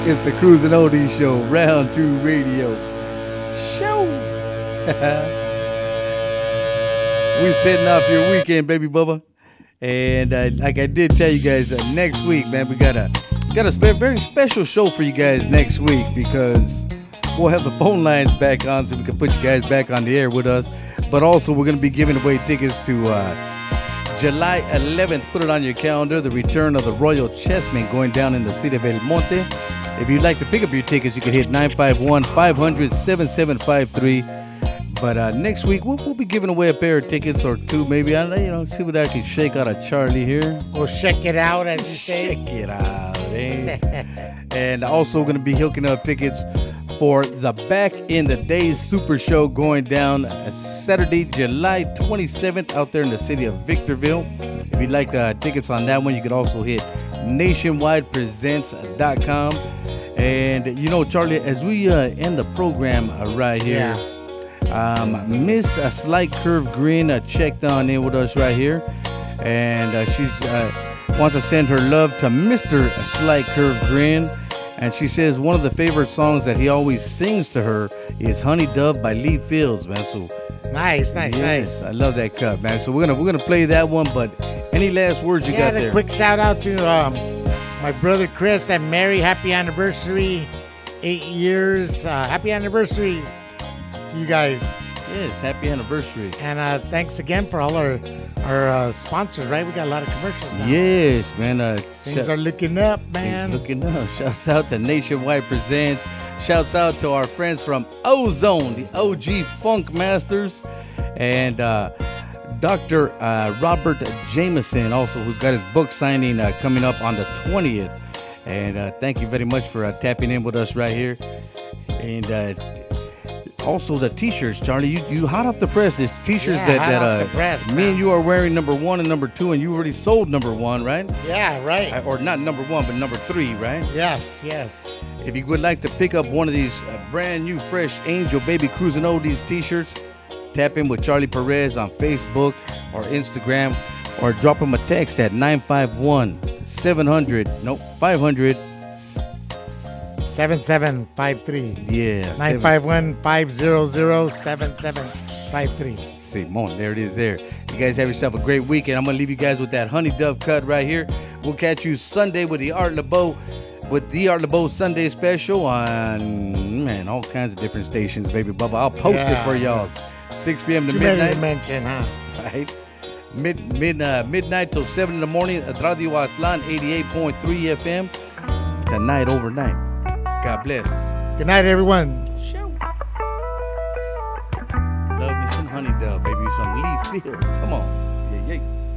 It's the Cruising Oldies Show, Round 2 Radio Show. We're setting off your weekend, baby Bubba. And like I did tell you guys, next week, man, we got a very special show for you guys next week, because we'll have the phone lines back on so we can put you guys back on the air with us. But also, we're going to be giving away tickets to July 11th. Put it on your calendar, the return of the Royal Chessmen going down in the city of El Monte. If you'd like to pick up your tickets, you can hit 951-500-7753. But next week, we'll be giving away a pair of tickets or two, maybe. See what I can shake out of Charlie here. We'll check it out, as you say. Check it out, eh? And also going to be hooking up tickets for the Back in the Days Super Show going down Saturday, July 27th out there in the city of Victorville. If you'd like tickets on that one, you can also hit nationwidepresents.com. And, Charlie, as we end the program right here, Miss Slight Curve Green checked on in with us right here. And she's wants to send her love to Mr. Slight Curve Green. And she says one of the favorite songs that he always sings to her is Honey Dove by Lee Fields, man. So nice. I love that cut, man. So we're gonna play that one, but any last words you got there? A quick shout out to my brother Chris and Mary. Happy anniversary, 8 years. Happy anniversary to you guys. Yes, happy anniversary. And thanks again for all our sponsors, right? We got a lot of commercials now. Yes, man. Things are looking up, man. Looking up. Shouts out to Nationwide Presents. Shouts out to our friends from Ozone, the OG Funk Masters. And Dr. Robert Jameson, also, who's got his book signing coming up on the 20th. And thank you very much for tapping in with us right here. And also the t-shirts, Charlie. You hot off the press. These t-shirts me and you are wearing number 1 and number 2, and you already sold number 1, right? Yeah, right. Or not number 1, but number 3, right? Yes. If you would like to pick up one of these brand new, fresh Angel Baby Cruising Oldies t-shirts, tap in with Charlie Perez on Facebook or Instagram, or drop him a text at 500 7753. Yeah. 951-500-7753. Simon, there it is there. You guys have yourself a great weekend. I'm going to leave you guys with that Honey Dove cut right here. We'll catch you Sunday with the Art LeBeau Sunday special on, all kinds of different stations, baby Bubba. I'll post it for y'all. 6 p.m. to midnight. Mention, huh? Right. Midnight till 7 in the morning at Radio Aslan 88.3 FM. Tonight, overnight. God bless. Good night, everyone. Love me some Honey Dove, baby. Some Lee Fields. Come on. Yeah.